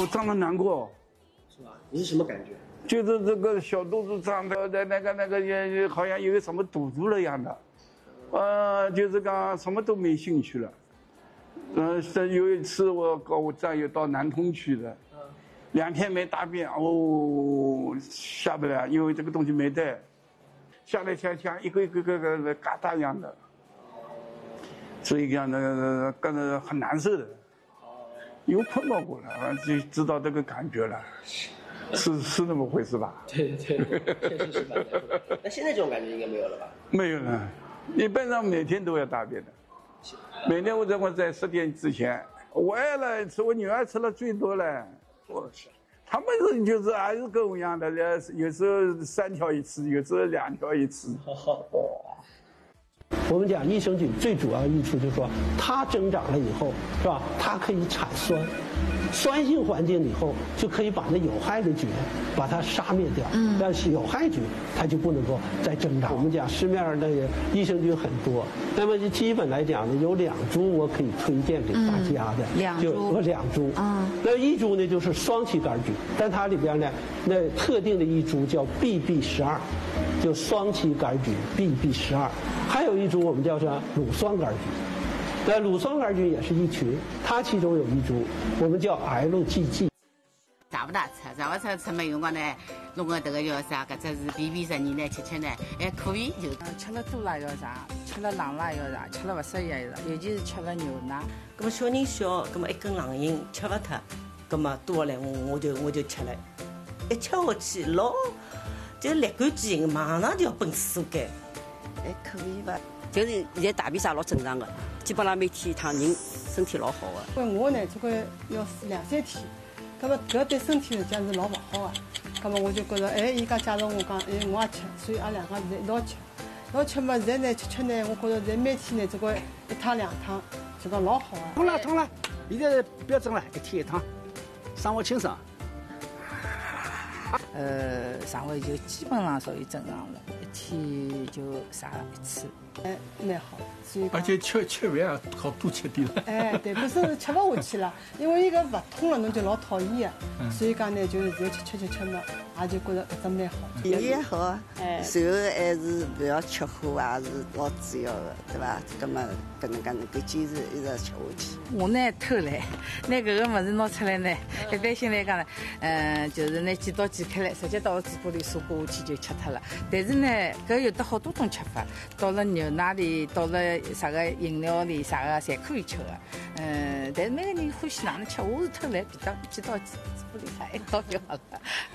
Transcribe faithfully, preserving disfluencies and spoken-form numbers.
我胀得难过。 是吧？你是什么感觉？ 就是这个小肚子胀的，那那个那个也好像有个什么堵住了一样的，呃，就是讲什么都没兴趣了。嗯、呃，是有一次我跟我战友到南通去的，两天没大便，哦，下不来，因为这个东西没带，下来像像一个一个个个个疙瘩一样的，所以讲那个跟着很难受的。有碰到过了，就知道这个感觉了。是是那么回事吧？ 对对，确实是吧。那现在这种感觉应该没有了吧？ 没有了，一般上每天都要大便的。每天我在我在十点之前，我爱了吃，我女儿吃了最多了。我是，他们是就是还是跟我一样的，有时候三条一次，有时候两条一次。哦。 我们讲益生菌最主要益处就是说，它增长了以后，是吧？它可以产酸。酸性环境以后就可以把那有害的菌把它杀灭掉，嗯，但是有害菌它就不能够再增长。我们讲市面上的益生菌很多，那么就基本来讲呢，有两株我可以推荐给大家的， 嗯、两株就有两株啊。那一株呢就是双歧杆菌，但它里边呢那特定的一株叫 B B 十二，就双歧杆菌 B B 十二，还有一株我们叫做乳酸杆菌。那乳酸杆菌也是一群，它其中有一株，我们叫 L G G。 大不大吃？在外头吃没用光呢，弄个这个叫啥？搿只是 B B 十二呢，吃吃呢，还可以就。 吃了多了要啥？吃了冷了要啥？吃了不适宜要啥？尤其是吃了牛奶。 咁么小人小，咁么一根冷饮吃不脱，咁么多了我我就我就吃了，一吃下去老就立竿见影，马上就要奔厕所间。 还可以吧。就是现在大便啥老正常的，基本上每天一趟，人身体老好的。 我呢，这个要两三天，那么搿对身体来讲是老不好啊。那么我就觉得，哎，伊家介绍我讲，哎，我也吃，所以阿两家现在一道吃，一道吃嘛，现在呢吃吃呢，我觉得在每天呢这个一趟两趟，这个老好啊。 通了通了，现在不要整了，一天一趟，生活清爽。 呃，肠胃就基本上属于正常了，一天就啥一次。 哎，蛮好，所以而且吃吃饭啊，好多吃点了。 哎，对，可是吃不下去了，因为伊个不通了，侬就老讨厌啊。嗯、所以讲呢，就是现在吃吃吃吃嘛，也就觉得搿只蛮好。 也好啊，哎，随后还是不要吃火，也是老主要的，对吧？搿么搿能介能够坚持一直吃下去。 我呢偷来，拿搿个物事拿出来呢，一般性来讲呢，嗯，就是拿几刀剪开来，直接到嘴巴里嗦过下去就吃脱了。但是呢，搿有得好多种吃法，到了牛奶里，到了啥个饮料里，啥个侪可以吃的。嗯，但是每个人欢喜哪能吃，我是偷来，皮刀皮刀嘴巴里啥一刀就好了。